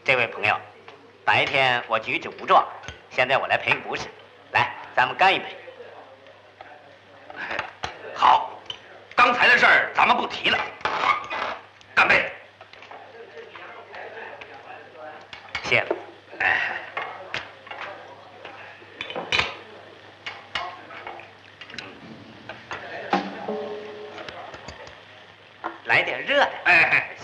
这位朋友，白天我举止无状，现在我来赔个不是。来，咱们干一杯。 好，刚才的事儿咱们不提了，干杯！ 谢了。来点热的。 哎。